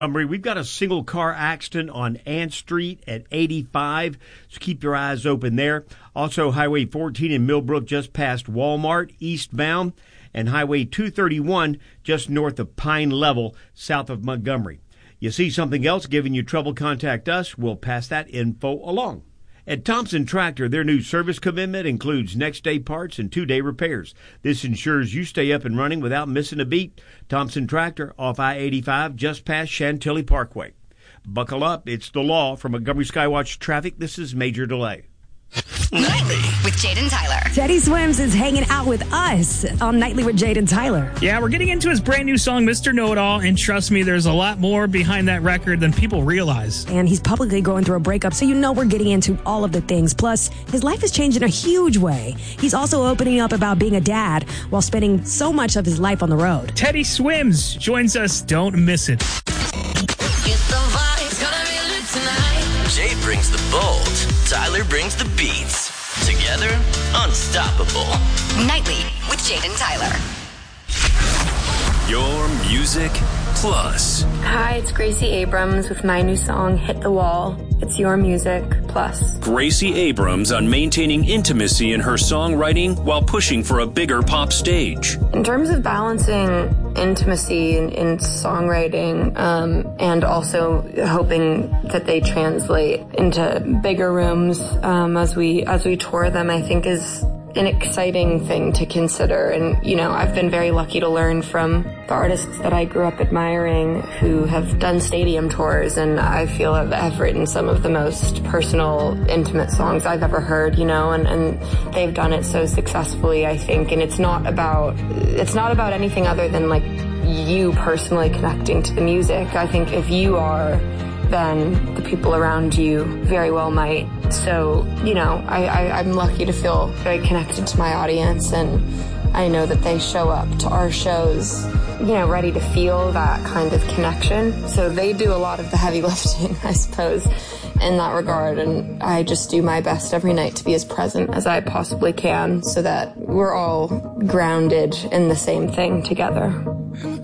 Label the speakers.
Speaker 1: We've got a single car accident on Ann Street at 85, so keep your eyes open there. Also, Highway 14 in Millbrook just past Walmart, eastbound, and Highway 231 just north of Pine Level, south of Montgomery. You see something else giving you trouble, contact us. We'll pass that info along. At Thompson Tractor, their new service commitment includes next-day parts and 2-day repairs. This ensures you stay up and running without missing a beat. Thompson Tractor, off I-85, just past Chantilly Parkway. Buckle up. It's the law. From Montgomery Skywatch Traffic, this is Major Delay.
Speaker 2: Nightly with Jade and Tyler.
Speaker 3: Teddy Swims is hanging out with us on Nightly with Jade and Tyler.
Speaker 4: Yeah, we're getting into his brand new song, Mr. Know-It-All, and trust me, there's a lot more behind that record than people realize.
Speaker 3: And he's publicly going through a breakup, so you know we're getting into all of the things. Plus, his life has changed in a huge way. He's also opening up about being a dad while spending so much of his life on the road.
Speaker 4: Teddy Swims joins us. Don't miss it.
Speaker 2: Jade brings the bold, Tyler brings the beats. Together, unstoppable. Nightly with Jade and Tyler.
Speaker 5: Your Music Plus.
Speaker 6: Hi, it's Gracie Abrams with my new song, Hit the Wall. It's Your Music Plus.
Speaker 5: Gracie Abrams on maintaining intimacy in her songwriting while pushing for a bigger pop stage.
Speaker 6: In terms of balancing intimacy in songwriting, and also hoping that they translate into bigger rooms as we tour them, I think is an exciting thing to consider. And, you know, I've been very lucky to learn from the artists that I grew up admiring who have done stadium tours, and I feel I've written some of the most personal, intimate songs I've ever heard, you know, and they've done it so successfully, I think. And it's not about anything other than, like, you personally connecting to the music. I think if you are, then the people around you very well might. So, you know, I'm lucky to feel very connected to my audience, and I know that they show up to our shows, you know, ready to feel that kind of connection. So they do a lot of the heavy lifting, I suppose, in that regard, and I just do my best every night to be as present as I possibly can so that we're all grounded in the same thing together.